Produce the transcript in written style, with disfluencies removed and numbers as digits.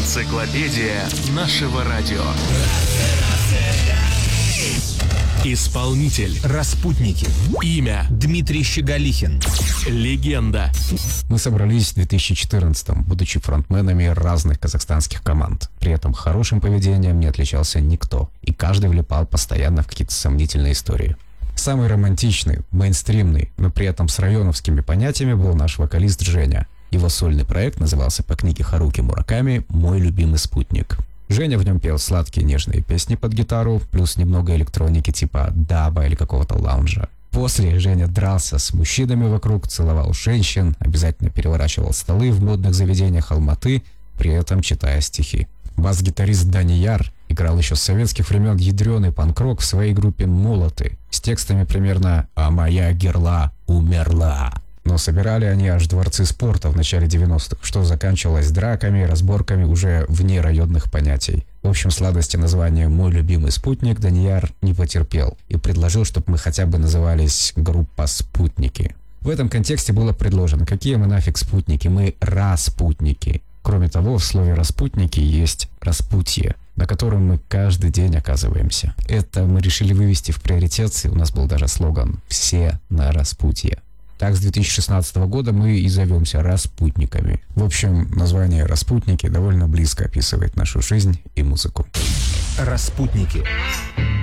Энциклопедия нашего радио. Исполнитель. Распутники. Имя. Дмитрий Щеголихин. Легенда. Мы собрались в 2014-м, будучи фронтменами разных казахстанских команд. При этом хорошим поведением не отличался никто, и каждый влипал постоянно в какие-то сомнительные истории. Самый романтичный, мейнстримный, но при этом с районовскими понятиями был наш вокалист Женя. Его сольный проект назывался по книге Харуки Мураками «Мой любимый спутник». Женя в нем пел сладкие нежные песни под гитару, плюс немного электроники типа даба или какого-то лаунжа. После Женя дрался с мужчинами вокруг, целовал женщин, обязательно переворачивал столы в модных заведениях Алматы, при этом читая стихи. Бас-гитарист Данияр играл еще с советских времен ядреный панк-рок в своей группе «Молоты» с текстами примерно «А моя герла умерла». Но собирали они аж дворцы спорта в начале 90-х, что заканчивалось драками, разборками уже вне районных понятий. В общем, сладости названия «Мой любимый спутник» Данияр не потерпел и предложил, чтобы мы хотя бы назывались группа «Спутники». В этом контексте было предложено: какие мы нафиг спутники, мы распутники. Кроме того, в слове «распутники» есть «распутье», на котором мы каждый день оказываемся. Это мы решили вывести в приоритет, и у нас был даже слоган «Все на распутье». Так, с 2016 года мы и зовемся «Распутниками». В общем, название «Распутники» довольно близко описывает нашу жизнь и музыку. Распутники.